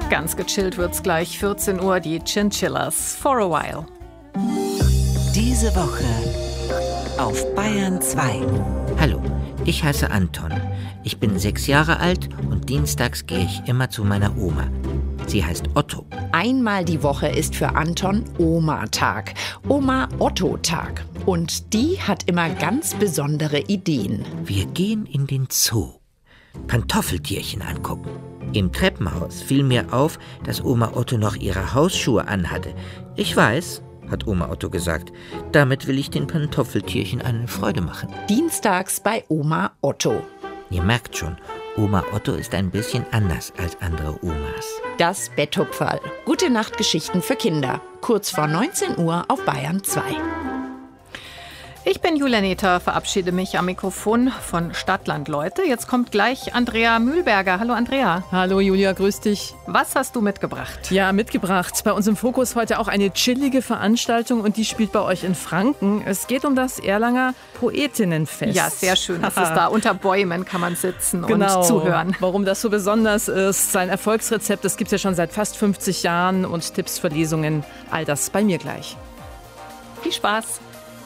Ganz gechillt wird's gleich, 14 Uhr, die Chinchillas, For a While. Diese Woche auf Bayern 2. Hallo, ich heiße Anton. Ich bin 6 Jahre alt und dienstags gehe ich immer zu meiner Oma. Sie heißt Otto. Einmal die Woche ist für Anton Oma-Tag, Oma-Otto-Tag. Und die hat immer ganz besondere Ideen. Wir gehen in den Zoo. Pantoffeltierchen angucken. Im Treppenhaus fiel mir auf, dass Oma Otto noch ihre Hausschuhe anhatte. Ich weiß, hat Oma Otto gesagt, damit will ich den Pantoffeltierchen eine Freude machen. Dienstags bei Oma Otto. Ihr merkt schon, Oma Otto ist ein bisschen anders als andere Omas. Das Betthupferl. Gute Nachtgeschichten für Kinder. Kurz vor 19 Uhr auf Bayern 2. Ich bin Julia Nether, verabschiede mich am Mikrofon von Stadtland Leute. Jetzt kommt gleich Andrea Mühlberger. Hallo Andrea. Hallo Julia, grüß dich. Was hast du mitgebracht? Ja, mitgebracht. Bei uns im Fokus heute auch eine chillige Veranstaltung und die spielt bei euch in Franken. Es geht um das Erlanger Poetinnenfest. Ja, sehr schön. Das ist da unter Bäumen kann man sitzen genau. Und zuhören. Warum das so besonders ist, sein Erfolgsrezept, das gibt es ja schon seit fast 50 Jahren und Tipps für Lesungen, all das bei mir gleich. Viel Spaß.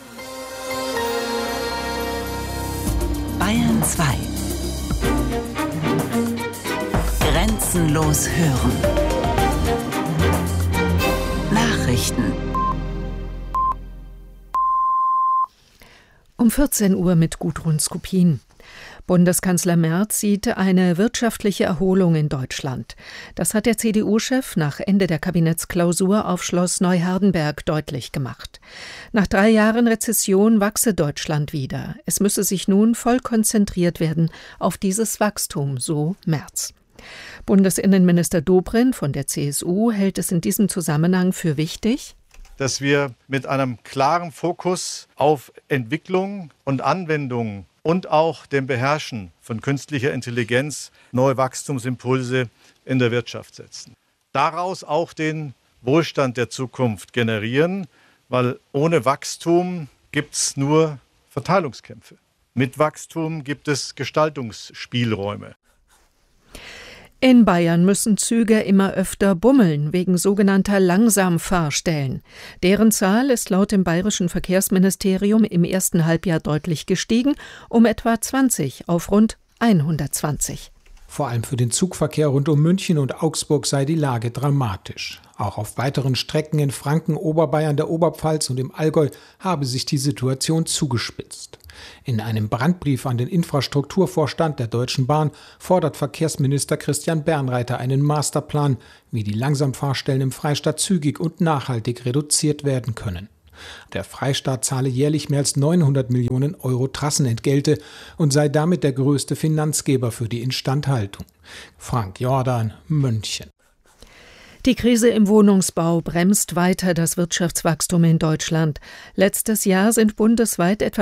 Bayern 2. Grenzenlos hören. Nachrichten. Um 14 Uhr mit Gudrun Skupin. Bundeskanzler Merz sieht eine wirtschaftliche Erholung in Deutschland. Das hat der CDU-Chef nach Ende der Kabinettsklausur auf Schloss Neuhardenberg deutlich gemacht. Nach 3 Jahren Rezession wachse Deutschland wieder. Es müsse sich nun voll konzentriert werden auf dieses Wachstum, so Merz. Bundesinnenminister Dobrindt von der CSU hält es in diesem Zusammenhang für wichtig, dass wir mit einem klaren Fokus auf Entwicklung und Anwendung und auch dem Beherrschen von künstlicher Intelligenz neue Wachstumsimpulse in der Wirtschaft setzen. Daraus auch den Wohlstand der Zukunft generieren, weil ohne Wachstum gibt es nur Verteilungskämpfe. Mit Wachstum gibt es Gestaltungsspielräume. In Bayern müssen Züge immer öfter bummeln, wegen sogenannter Langsamfahrstellen. Deren Zahl ist laut dem bayerischen Verkehrsministerium im ersten Halbjahr deutlich gestiegen, um etwa 20 auf rund 120. Vor allem für den Zugverkehr rund um München und Augsburg sei die Lage dramatisch. Auch auf weiteren Strecken in Franken, Oberbayern, der Oberpfalz und im Allgäu habe sich die Situation zugespitzt. In einem Brandbrief an den Infrastrukturvorstand der Deutschen Bahn fordert Verkehrsminister Christian Bernreiter einen Masterplan, wie die Langsamfahrstellen im Freistaat zügig und nachhaltig reduziert werden können. Der Freistaat zahle jährlich mehr als 900 Millionen Euro Trassenentgelte und sei damit der größte Finanzgeber für die Instandhaltung. Frank Jordan, München. Die Krise im Wohnungsbau bremst weiter das Wirtschaftswachstum in Deutschland. Letztes Jahr sind bundesweit etwa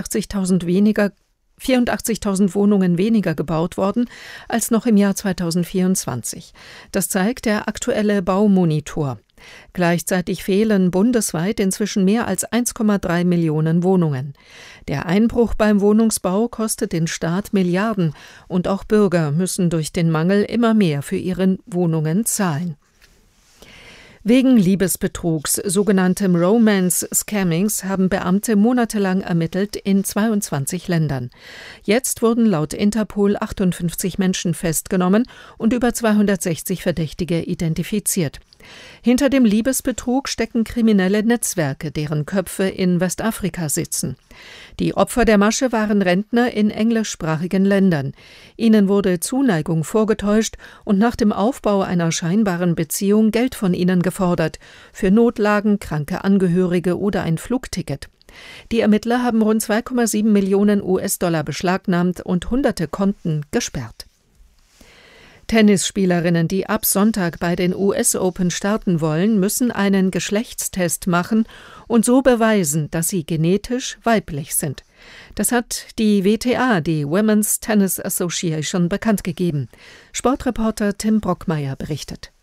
84.000 Wohnungen weniger gebaut worden als noch im Jahr 2024. Das zeigt der aktuelle Baumonitor. Gleichzeitig fehlen bundesweit inzwischen mehr als 1,3 Millionen Wohnungen. Der Einbruch beim Wohnungsbau kostet den Staat Milliarden und auch Bürger müssen durch den Mangel immer mehr für ihre Wohnungen zahlen. Wegen Liebesbetrugs, sogenanntem Romance-Scammings, haben Beamte monatelang ermittelt in 22 Ländern. Jetzt wurden laut Interpol 58 Menschen festgenommen und über 260 Verdächtige identifiziert. Hinter dem Liebesbetrug stecken kriminelle Netzwerke, deren Köpfe in Westafrika sitzen. Die Opfer der Masche waren Rentner in englischsprachigen Ländern. Ihnen wurde Zuneigung vorgetäuscht und nach dem Aufbau einer scheinbaren Beziehung Geld von ihnen gefordert, für Notlagen, kranke Angehörige oder ein Flugticket. Die Ermittler haben rund 2,7 Millionen US-Dollar beschlagnahmt und hunderte Konten gesperrt. Tennisspielerinnen, die ab Sonntag bei den US Open starten wollen, müssen einen Geschlechtstest machen und so beweisen, dass sie genetisch weiblich sind. Das hat die WTA, die Women's Tennis Association, bekannt gegeben. Sportreporter Tim Brockmeier berichtet.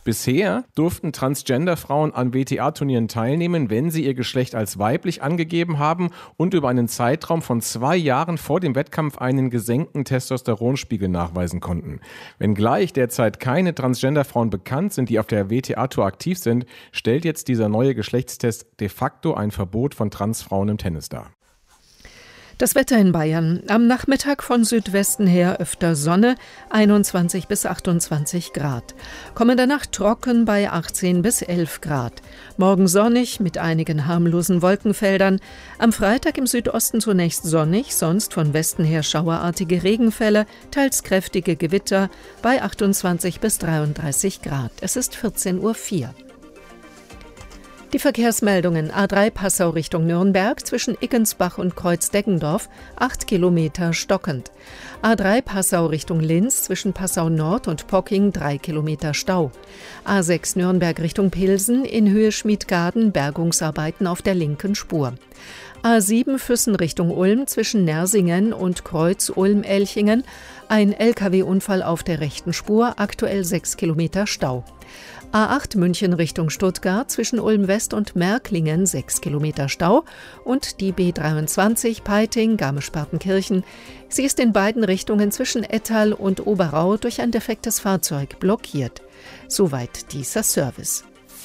Bisher durften Transgender-Frauen an WTA-Turnieren teilnehmen, wenn sie ihr Geschlecht als weiblich angegeben haben und über einen Zeitraum von 2 Jahren vor dem Wettkampf einen gesenkten Testosteronspiegel nachweisen konnten. Wenngleich derzeit keine Transgender-Frauen bekannt sind, die auf der WTA-Tour aktiv sind, stellt jetzt dieser neue Geschlechtstest de facto ein Verbot von Transfrauen im Tennis dar. Das Wetter in Bayern. Am Nachmittag von Südwesten her öfter Sonne, 21 bis 28 Grad. Kommende Nacht trocken bei 18 bis 11 Grad. Morgen sonnig mit einigen harmlosen Wolkenfeldern. Am Freitag im Südosten zunächst sonnig, sonst von Westen her schauerartige Regenfälle, teils kräftige Gewitter bei 28 bis 33 Grad. Es ist 14:04 Uhr. Die Verkehrsmeldungen: A3 Passau Richtung Nürnberg zwischen Iggensbach und Kreuz-Deggendorf 8 Kilometer stockend. A3 Passau Richtung Linz zwischen Passau Nord und Pocking 3 Kilometer Stau. A6 Nürnberg Richtung Pilsen in Höhe Schmiedgaden Bergungsarbeiten auf der linken Spur. A7 Füssen Richtung Ulm zwischen Nersingen und Kreuz Ulm-Elchingen ein Lkw-Unfall auf der rechten Spur, aktuell 6 Kilometer Stau. A8 München Richtung Stuttgart zwischen Ulm West und Märklingen 6 Kilometer Stau und die B23 Peiting Garmisch-Partenkirchen. Sie ist in beiden Richtungen zwischen Ettal und Oberau durch ein defektes Fahrzeug blockiert. Soweit dieser Service.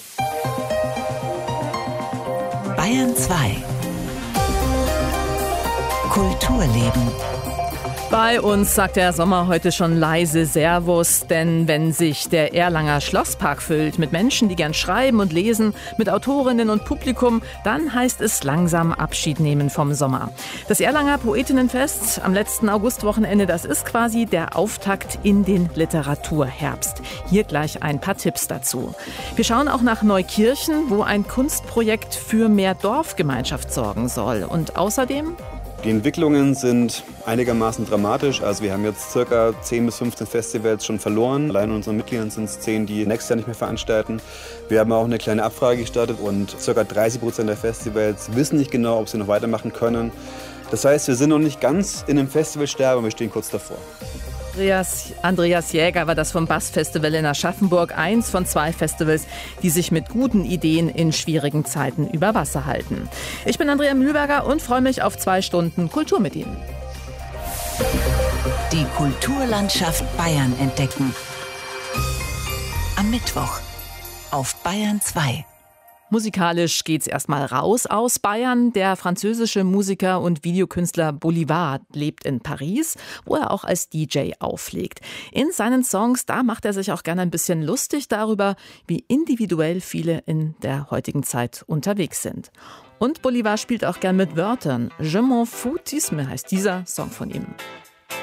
Bayern 2 Kulturleben. Bei uns sagt der Sommer heute schon leise Servus, denn wenn sich der Erlanger Schlosspark füllt mit Menschen, die gern schreiben und lesen, mit Autorinnen und Publikum, dann heißt es langsam Abschied nehmen vom Sommer. Das Erlanger Poetinnenfest am letzten Augustwochenende, das ist quasi der Auftakt in den Literaturherbst. Hier gleich ein paar Tipps dazu. Wir schauen auch nach Neukirchen, wo ein Kunstprojekt für mehr Dorfgemeinschaft sorgen soll. Und außerdem... Die Entwicklungen sind einigermaßen dramatisch. Also wir haben jetzt ca. 10 bis 15 Festivals schon verloren. Allein unseren Mitgliedern sind es 10, die nächstes Jahr nicht mehr veranstalten. Wir haben auch eine kleine Abfrage gestartet und ca. 30% der Festivals wissen nicht genau, ob sie noch weitermachen können. Das heißt, wir sind noch nicht ganz in einem Festivalsterben, aber wir stehen kurz davor. Andreas Jäger war das vom Bass-Festival in Aschaffenburg, eins von 2 Festivals, die sich mit guten Ideen in schwierigen Zeiten über Wasser halten. Ich bin Andrea Mühlberger und freue mich auf 2 Stunden Kultur mit Ihnen. Die Kulturlandschaft Bayern entdecken. Am Mittwoch auf Bayern 2. Musikalisch geht's erstmal raus aus Bayern. Der französische Musiker und Videokünstler Bolivar lebt in Paris, wo er auch als DJ auflegt. In seinen Songs, da macht er sich auch gerne ein bisschen lustig darüber, wie individuell viele in der heutigen Zeit unterwegs sind. Und Bolivar spielt auch gern mit Wörtern. Je m'en foutisme heißt dieser Song von ihm.